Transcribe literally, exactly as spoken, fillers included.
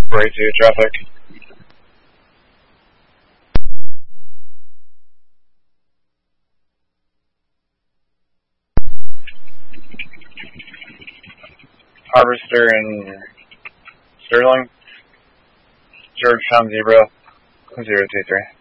four eight two traffic. Harvester and Sterling, Georgetown Zebra, zero two three.